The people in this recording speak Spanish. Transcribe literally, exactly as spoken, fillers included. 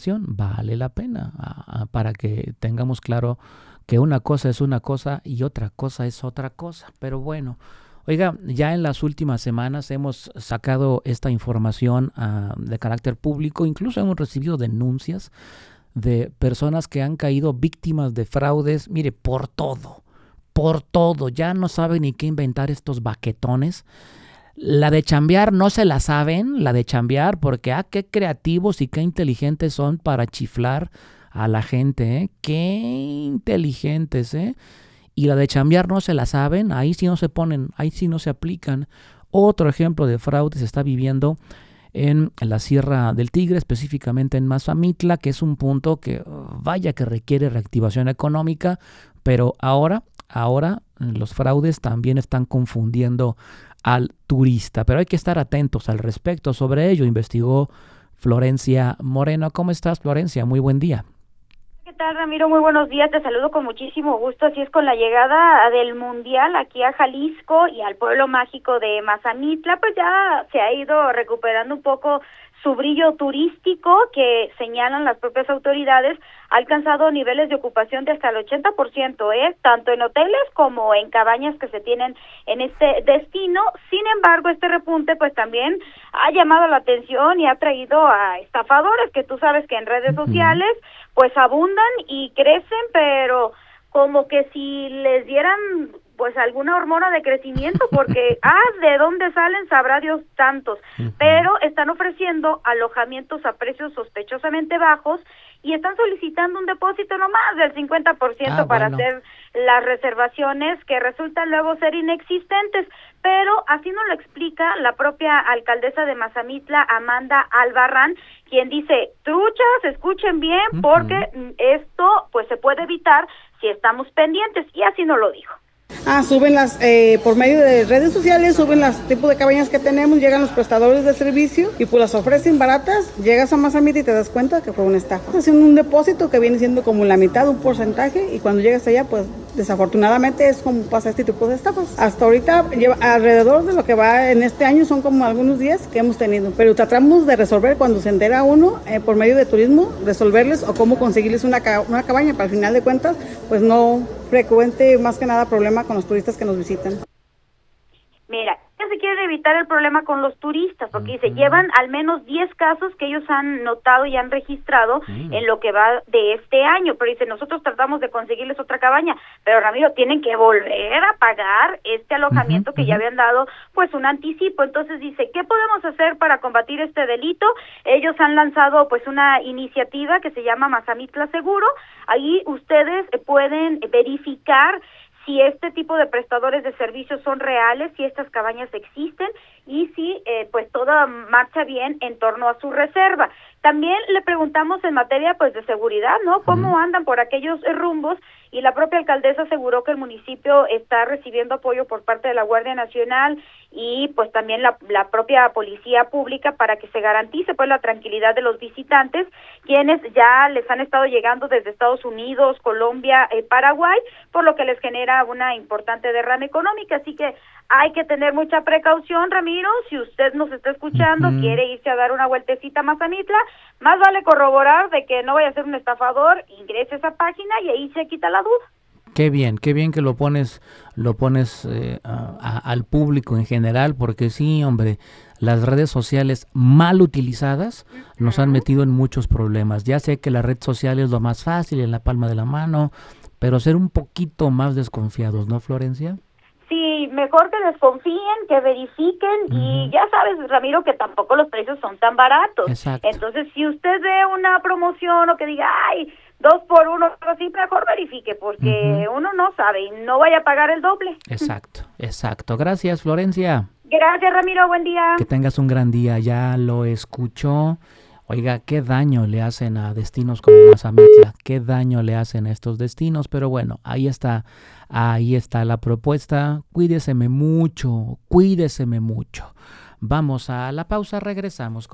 información, vale la pena a, a, para que tengamos claro que una cosa es una cosa y otra cosa es otra cosa. Pero bueno, oiga, ya en las últimas semanas hemos sacado esta información uh, de carácter público, incluso hemos recibido denuncias de personas que han caído víctimas de fraudes, mire, por todo, por todo, ya no saben ni qué inventar estos baquetones. La de chambear no se la saben, la de chambear, porque ah, qué creativos y qué inteligentes son para chiflar a la gente, ¿eh? Qué inteligentes, ¿eh? Y la de chambear no se la saben, ahí sí no se ponen, ahí sí no se aplican. Otro ejemplo de fraude se está viviendo en la Sierra del Tigre, específicamente en Mazamitla, que es un punto que vaya que requiere reactivación económica, pero ahora, ahora los fraudes también están confundiendo al turista, pero hay que estar atentos al respecto. Sobre ello investigó Florencia Moreno. ¿Cómo estás, Florencia? Muy buen día. ¿Qué tal, Ramiro? Muy buenos días, te saludo con muchísimo gusto. Así es, con la llegada del Mundial aquí a Jalisco y al pueblo mágico de Mazamitla, pues ya se ha ido recuperando un poco su brillo turístico, que señalan las propias autoridades, ha alcanzado niveles de ocupación de hasta el ochenta por ciento, ¿eh? Tanto en hoteles como en cabañas que se tienen en este destino. Sin embargo, este repunte pues también ha llamado la atención y ha traído a estafadores que tú sabes que en redes sociales pues abundan y crecen, pero como que si les dieran pues alguna hormona de crecimiento, porque ah, de dónde salen sabrá Dios tantos, uh-huh. Pero están ofreciendo alojamientos a precios sospechosamente bajos y están solicitando un depósito no más del cincuenta por ciento ah, para bueno. hacer las reservaciones, que resultan luego ser inexistentes. Pero así nos lo explica la propia alcaldesa de Mazamitla, Amanda Albarrán, quien dice: truchas, escuchen bien, uh-huh. porque esto pues se puede evitar si estamos pendientes, y así nos lo dijo. Ah, suben las, eh, por medio de redes sociales, suben los tipos de cabañas que tenemos, llegan los prestadores de servicio y pues las ofrecen baratas. Llegas a Mazamitla y te das cuenta que fue una estafa. Hacen un depósito que viene siendo como la mitad, un porcentaje, y cuando llegas allá, pues desafortunadamente es como pasa este tipo de estafas. Hasta ahorita, lleva, alrededor de lo que va en este año, son como algunos días que hemos tenido, pero tratamos de resolver cuando se entera uno, eh, por medio de turismo, resolverles o cómo conseguirles una, una cabaña, para al final de cuentas, pues no frecuente más que nada problema con los turistas que nos visitan. Mira, ya se quiere evitar el problema con los turistas, porque uh-huh. se llevan al menos diez casos que ellos han notado y han registrado uh-huh. en lo que va de este año, pero dice, nosotros tratamos de conseguirles otra cabaña, pero Ramiro, tienen que volver a pagar este alojamiento uh-huh. que ya habían dado pues un anticipo. Entonces dice, ¿qué podemos hacer para combatir este delito? Ellos han lanzado pues una iniciativa que se llama Mazamitla Seguro. Ahí ustedes pueden verificar si este tipo de prestadores de servicios son reales, si estas cabañas existen y si eh, pues todo marcha bien en torno a su reserva. También le preguntamos en materia pues de seguridad, ¿no? ¿Cómo andan por aquellos rumbos? Y la propia alcaldesa aseguró que el municipio está recibiendo apoyo por parte de la Guardia Nacional y pues también la, la propia policía pública para que se garantice pues la tranquilidad de los visitantes, quienes ya les han estado llegando desde Estados Unidos, Colombia, eh, Paraguay, por lo que les genera una importante derrama económica. Así que hay que tener mucha precaución, Ramiro. Si usted nos está escuchando, uh-huh. quiere irse a dar una vueltecita a Mazamitla, más vale corroborar de que no vaya a ser un estafador, ingrese a esa página y ahí se quita la duda. Qué bien, qué bien que lo pones, lo pones eh, a, a, al público en general, porque sí, hombre, las redes sociales mal utilizadas uh-huh. nos han metido en muchos problemas. Ya sé que la red social es lo más fácil, en la palma de la mano, pero ser un poquito más desconfiados, ¿no, Florencia? Sí, mejor que desconfíen, que verifiquen uh-huh. y ya sabes, Ramiro, que tampoco los precios son tan baratos. Exacto. Entonces, si usted ve una promoción o que diga, ay, dos por uno, así, mejor verifique, porque uh-huh. uno no sabe y no vaya a pagar el doble. Exacto, exacto. Gracias, Florencia. Gracias, Ramiro, buen día. Que tengas un gran día, ya lo escuchó. Oiga, qué daño le hacen a destinos como Mazamitla, qué daño le hacen a estos destinos, pero bueno, ahí está, ahí está la propuesta. Cuídeseme mucho, cuídeseme mucho. Vamos a la pausa, regresamos con